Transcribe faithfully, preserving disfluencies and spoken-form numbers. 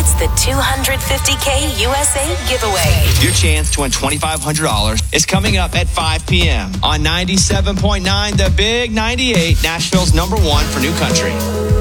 It's the two hundred fifty K U S A giveaway. Your chance to win twenty-five hundred dollars is coming up at five p.m. on ninety-seven point nine, The Big ninety-eight, Nashville's number one for new country.